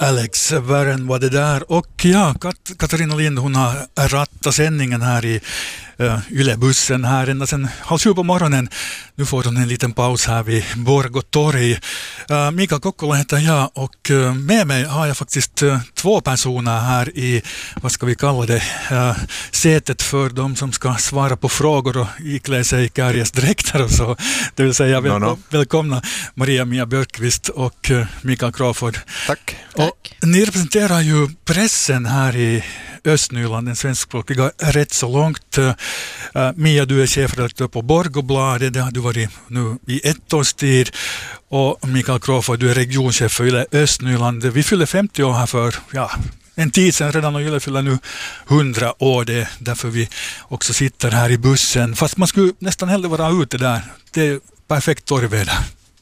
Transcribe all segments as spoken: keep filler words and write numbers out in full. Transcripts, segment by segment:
Alex Warren var det där. Och ja, Kat- Katarina Lind, hon har rattat sändningen här i uh, Yle-bussen här ända sedan halv sju på morgonen. Nu får hon en liten paus här vid Borgåtorg. Uh, Mikael Kokkola heter jag och uh, med mig har jag faktiskt uh, två personer här i, vad ska vi kalla det, uh, sätet för de som ska svara på frågor och iklä sig kärjesdräkter och så. Det vill säga välko- no, no. välkomna Maria Mia Björkqvist och uh, Mikael Crawford. Tack. Och Tack. Ni representerar ju pressen här i Östnyland, den svenskspråkiga, rätt så långt. Uh, Mia, du är chefredaktör på Borgåbladet, det har du varit nu i ett års tid. Och Mikael Crawford, du är regionchef för Yle Östnyland. Vi fyller femtio år här för, ja, en tid sedan redan, och Yle fyller nu hundra år. Det är därför vi också sitter här i bussen. Fast man skulle nästan hellre vara ute där. Det är perfekt torrväder.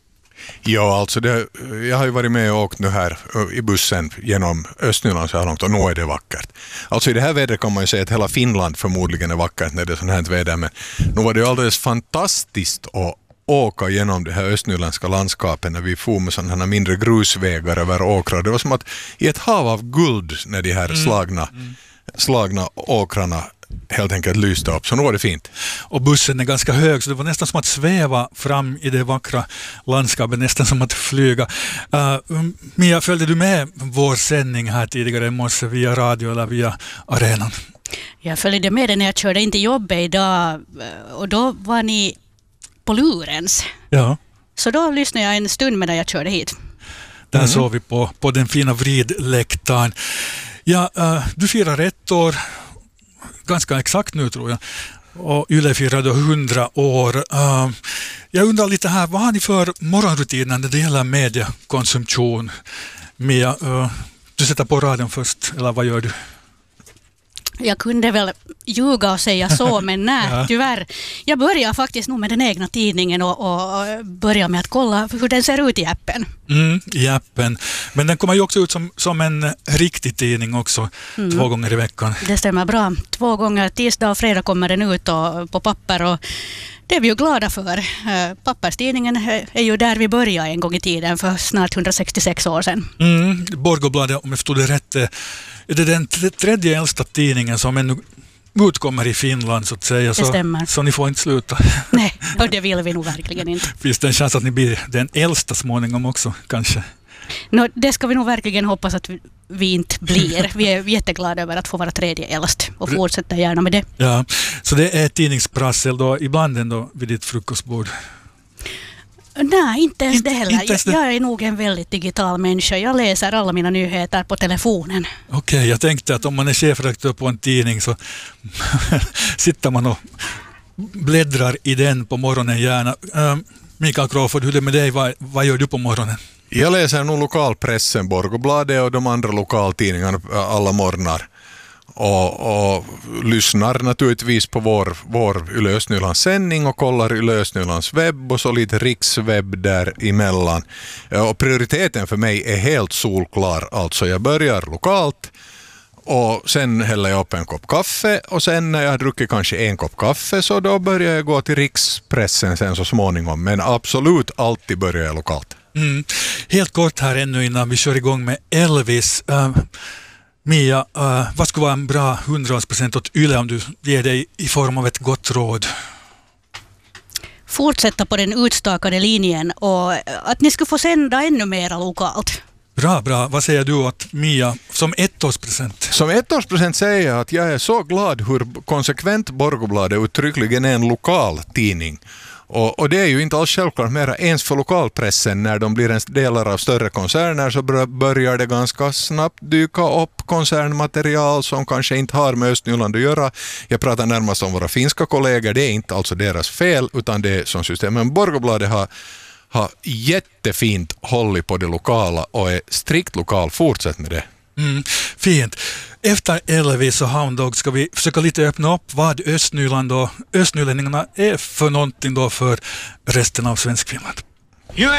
Ja, alltså det, jag har ju varit med och åkt nu här i bussen genom Östnyland så här långt och nu är det vackert. Alltså i det här vädret kan man ju säga att hela Finland förmodligen är vackert när det är sånt här väder, men nu var det ju alldeles fantastiskt att åka genom det här östnyländska landskapet när vi får med sådana här mindre grusvägar över åkrar. Det var som att i ett hav av guld när de här slagna, mm. slagna åkrarna helt enkelt lyste upp, så nu var det fint. Och bussen är ganska hög, så det var nästan som att sväva fram i det vackra landskapet, nästan som att flyga. Uh, Mia, följde du med vår sändning här tidigare i morse via radio eller via arenan? Jag följde med när jag körde in till jobbet idag och då var ni på Lurens. Ja. Så då lyssnade jag en stund medan jag körde hit. Där Mm. såg vi på, på den fina vridläktaren. Ja, uh, du firar ett år ganska exakt nu tror jag. Och Yle firar då hundra år. Uh, jag undrar lite här, vad har ni för morgonrutiner när det gäller mediekonsumtion? Mia, uh, du sätter på radion först, eller vad gör du? Jag kunde väl ljuga och säga så, men nej, Ja. tyvärr. Jag börjar faktiskt nog med den egna tidningen och, och börjar med att kolla hur den ser ut i appen. Mm, i appen. Men den kommer ju också ut som, som en riktig tidning också, Mm. två gånger i veckan. Det stämmer bra. Två gånger, tisdag och fredag kommer den ut och, på papper och det är vi ju glada för. Eh, Papperstidningen är ju där vi började en gång i tiden för snart hundrasextiosex år sedan. Mm, Borgåbladet, om jag förstod det rätt, är det den tredje äldsta tidningen som ännu utkommer i Finland så att säga. Det Så, stämmer. så ni får inte sluta. Nej, och det vill vi nog verkligen inte. Finns det en chans att ni blir den äldsta småningom också, kanske? Nå, det ska vi nog verkligen hoppas att vi, vi inte blir. Vi är jätteglada över att få vara tredje äldst och fortsätta gärna med det. Ja, så det är tidningsprassel då, ibland ändå vid ditt frukostbord. Nej, inte ens Inte- det heller. inte ens det. Jag, jag är nog en väldigt digital människa. Jag läser alla mina nyheter på telefonen. Okej, okay, jag tänkte att om man är chefredaktör på en tidning så sitter man och bläddrar i den på morgonen gärna. Uh, Mikael Crawford, hur är det med dig? Vad, vad gör du på morgonen? Jag läser nog lokalpressen, Borgåbladet och de andra lokaltidningarna alla morgnar. Och, och lyssnar naturligtvis på vår, vår Yle Östnylands sändning och kollar Yle Östnylands webb och så lite rikswebb däremellan. Och prioriteten för mig är helt solklar. Alltså jag börjar lokalt och sen häller jag upp en kopp kaffe och sen när jag har druckit kanske en kopp kaffe så då börjar jag gå till rikspressen sen så småningom. Men absolut alltid börjar jag lokalt. Mm. Helt kort här ännu innan vi kör igång med Elvis. Uh, Mia, uh, vad skulle vara en bra hundraårspresent åt Yle om du ger dig i form av ett gott råd? Fortsätta på den utstakade linjen och att ni skulle få sända ännu mera lokalt. Bra, bra. Vad säger du åt Mia som ettårspresent? Som ettårspresent säger jag att jag är så glad hur konsekvent Borgåbladet uttryckligen är en lokal tidning. Och, och det är ju inte alls självklart mera ens för lokalpressen. När de blir en delar av större koncerner så börjar det ganska snabbt dyka upp koncernmaterial som kanske inte har med Östnyland att göra. Jag pratar närmast om våra finska kollegor. Det är inte alltså deras fel utan det är som system. Men Borgåbladet har har jättefint hållit på det lokala och är strikt lokal. Fortsätt med det. Mm, fint. Efter Elvis och Hound Dog ska vi försöka lite öppna upp vad Östnyland och östnylänningarna är för någonting då för resten av Svenskfinland.